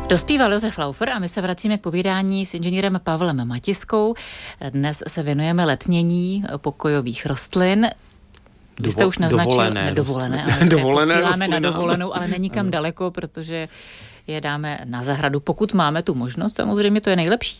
Dospíval Josef Laufer a my se vracíme k povídání s inženýrem Pavlem Matiskou. Dnes se věnujeme letnění pokojových rostlin. Vy jste už naznačil dovolené, ale posíláme na dovolenou, ale není kam daleko, protože je dáme na zahradu, pokud máme tu možnost. Samozřejmě to je nejlepší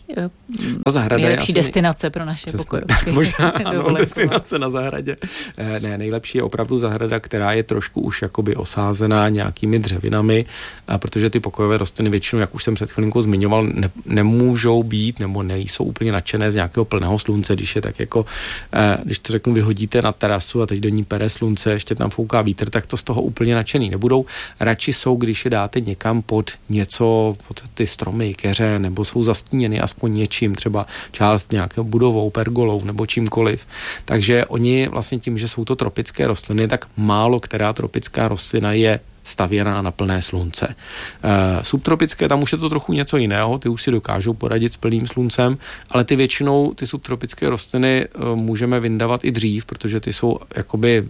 destinace pro naše pokojovky. Možná ano, destinace na zahradě. Ne, nejlepší je opravdu zahrada, která je trošku už jakoby osázená nějakými dřevinami, protože ty pokojové rostliny většinou, jak už jsem před chvilinkou zmiňoval, nemůžou být nebo nejsou úplně nadšené z nějakého plného slunce, když je tak jako, když to řeknu, vyhodíte na terasu a teď do ní pere slunce, ještě tam fouká vítr, tak to z toho úplně nadšený nebudou. Radši jsou, když je dáte někam pod něco, pod ty stromy, keře, nebo jsou zastíněny aspoň něčím, třeba část nějakou budovou, pergolou nebo čímkoliv. Takže oni vlastně tím, že jsou to tropické rostliny, tak málo která tropická rostlina je stavěná na plné slunce. Subtropické, tam už je to trochu něco jiného, ty už si dokážou poradit s plným sluncem, ale ty většinou, ty subtropické rostliny můžeme vyndavat i dřív, protože ty jsou jakoby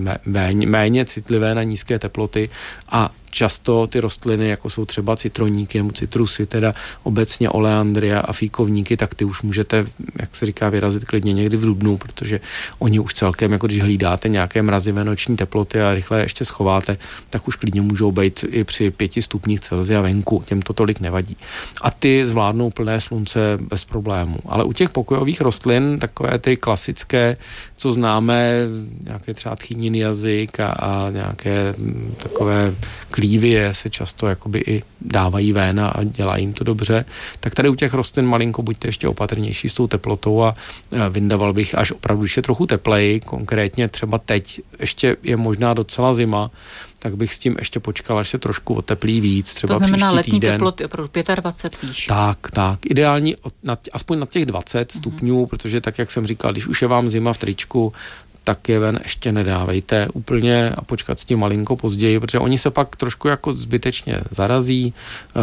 méně citlivé na nízké teploty a často ty rostliny, jako jsou třeba citroníky nebo citrusy, teda obecně oleandria a fíkovníky, tak ty už můžete, jak se říká, vyrazit klidně někdy v dubnu, protože oni už celkem, jako když hlídáte nějaké mrazivé noční teploty a rychle ještě schováte, tak už klidně můžou být i při 5 stupních Celsia venku, těm to tolik nevadí. A ty zvládnou plné slunce bez problémů. Ale u těch pokojových rostlin, takové ty klasické, co známe, nějaké třeba tchýnin jazyk a nějaké takové klívie se často jakoby i dávají ven a dělají jim to dobře, tak tady u těch rostlin malinko buďte ještě opatrnější s tou teplotou a vyndaval bych až opravdu, když je trochu tepleji, konkrétně třeba teď ještě je možná docela zima, tak bych s tím ještě počkal, až se trošku oteplí víc, třeba příští týden. To znamená letní teploty opravdu 25 píš. Tak. Ideální aspoň na těch 20 stupňů, protože tak, jak jsem říkal, když už je vám zima v tričku, tak je ven ještě nedávejte úplně a počkat s tím malinko později, protože oni se pak trošku jako zbytečně zarazí,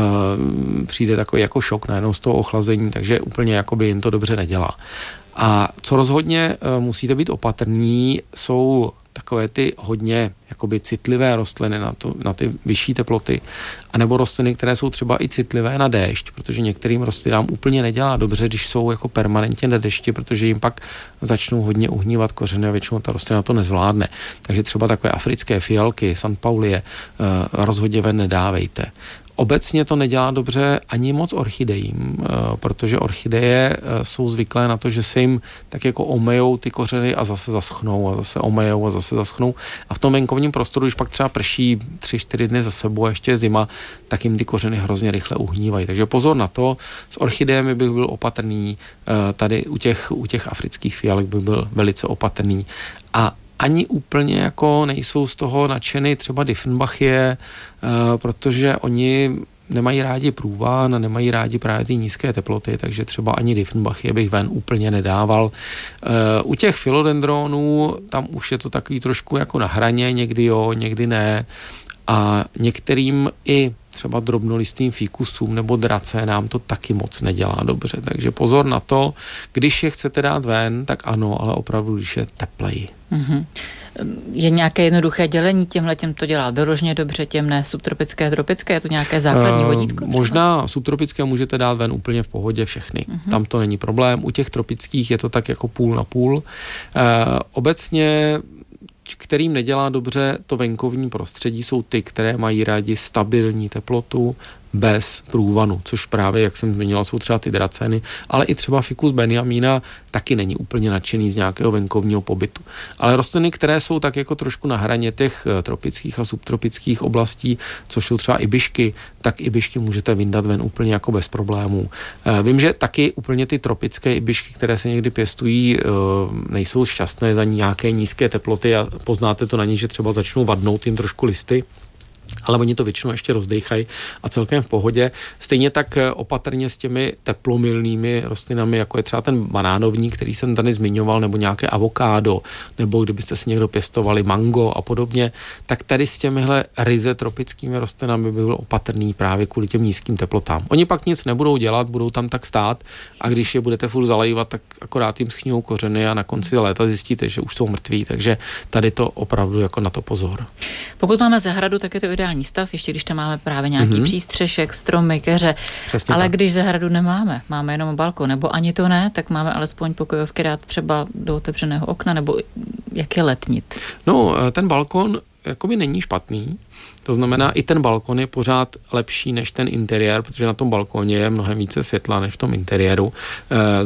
přijde takový jako šok najednou z toho ochlazení, takže úplně jakoby jim to dobře nedělá. A co rozhodně musíte být opatrní, jsou takové ty hodně jakoby citlivé rostliny na ty vyšší teploty, anebo rostliny, které jsou třeba i citlivé na déšť, protože některým rostlinám úplně nedělá dobře, když jsou jako permanentně na dešti, protože jim pak začnou hodně uhnívat kořeny a většinou ta rostlina to nezvládne. Takže třeba takové africké fialky, Sanpaulie rozhodně ven nedávejte. Obecně to nedělá dobře ani moc orchidejím, protože orchideje jsou zvyklé na to, že se jim tak jako omejou ty kořeny a zase zaschnou a zase omejou a zase zaschnou. A v tom venkovním prostoru, když pak třeba prší 3-4 dny za sebou a ještě je zima, tak jim ty kořeny hrozně rychle uhnívají. Takže pozor na to. S orchidejemi bych byl opatrný, tady u těch afrických fialek bych byl velice opatrný. A ani úplně jako nejsou z toho nadšeny třeba Dieffenbachie, protože oni nemají rádi průvan a nemají rádi právě ty nízké teploty, takže třeba ani Dieffenbachie bych ven úplně nedával. U těch philodendronů tam už je to takový trošku jako na hraně, někdy jo, někdy ne. A některým i třeba drobnolistým fíkusům nebo dracénám to taky moc nedělá dobře. Takže pozor na to, když je chcete dát ven, tak ano, ale opravdu, když je tepleji. Mm-hmm. Je nějaké jednoduché dělení, těmhletěm to dělá vyloženě dobře, těm ne subtropické, tropické, je to nějaké základní vodítko? Možná subtropické můžete dát ven úplně v pohodě všechny. Mm-hmm. Tam to není problém. U těch tropických je to tak jako půl na půl. Obecně kterým nedělá dobře to venkovní prostředí, jsou ty, které mají rádi stabilní teplotu bez průvanu, což právě, jak jsem zmínila, jsou třeba ty dracény, ale i třeba Ficus benjamina taky není úplně nadšený z nějakého venkovního pobytu. Ale rostliny, které jsou tak jako trošku na hraně těch tropických a subtropických oblastí, což jsou třeba ibišky, tak ibišky můžete vyndat ven úplně jako bez problémů. Vím, že taky úplně ty tropické ibišky, které se někdy pěstují, nejsou šťastné za nějaké nízké teploty a poznáte to na ní, že třeba začnou vadnout jim trošku listy, ale oni to většinou ještě rozdejchají a celkem v pohodě. Stejně tak opatrně s těmi teplomilnými rostlinami, jako je třeba ten banánovník, který jsem tady zmiňoval, nebo nějaké avokádo, nebo kdybyste si někdo pěstovali mango a podobně, tak tady s těmihle ryze tropickými rostlinami by byl opatrný právě kvůli těm nízkým teplotám. Oni pak nic nebudou dělat, budou tam tak stát a když je budete furt zalejvat, tak akorát jim schňou kořeny a na konci léta zjistíte, že už jsou mrtví, takže tady to opravdu jako na to pozor. Pokud máme zahradu, tak je to ideální ideální stav, ještě když tam máme právě nějaký přístřešek, stromy, keře. Přesně ale tak. když zahradu nemáme, máme jenom balkon, nebo ani to ne, tak máme alespoň pokojovky dát třeba do otevřeného okna, nebo jak je letnit. No, ten balkon jakoby není špatný. To znamená, i ten balkon je pořád lepší než ten interiér, protože na tom balkoně je mnohem více světla než v tom interiéru.